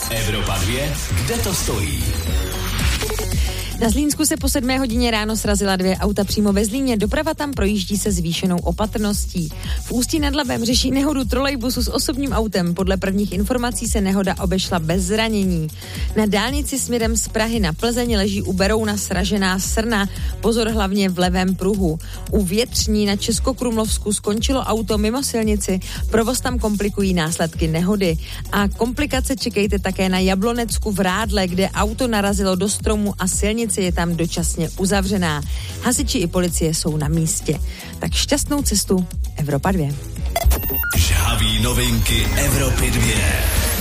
Evropa 2, kde to stojí? Na Zlínsku se po 7 hodině ráno srazila 2 auta přímo ve Zlíně. Doprava tam projíždí se zvýšenou opatrností. V Ústí nad Labem řeší nehodu trolejbusu s osobním autem. Podle prvních informací se nehoda obešla bez zranění. Na dálnici směrem z Prahy na Plzeň leží u Berouna sražená srna. Pozor hlavně v levém pruhu. U Větřní na Českokrumlovsku skončilo auto mimo silnici. Provoz tam komplikují následky nehody. A komplikace čekejte také na Jablonecku v Rádle, kde auto narazilo do stromu a silnice je tam dočasně uzavřená. Hasiči i policie jsou na místě. Tak šťastnou cestu Evropa 2. Žhaví novinky Evropy 2.